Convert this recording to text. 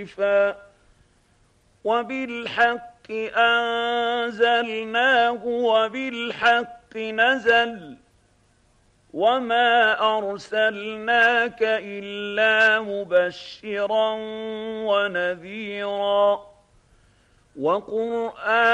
وبالحق أنزلناه وبالحق نزل وما أرسلناك إلا مبشرا ونذيرا وقرآنا